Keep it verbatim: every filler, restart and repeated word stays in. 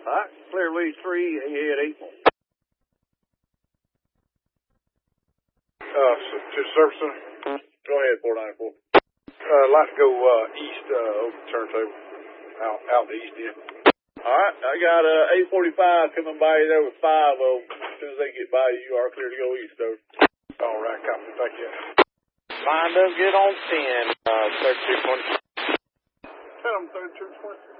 All right, clear lead three, head eight. Uh, to the service center. Go ahead, four nine four. Uh, I'd like to go, uh, east, uh, over the turntable. Out, out the east end. All right, I got, uh, eight forty-five coming by you there with five of them. As soon as they get by you, you are clear to go east, over. All right, copy. Thank you. Lined up good on ten, uh, thirty-two twenty. Tell them thirty-two twenty.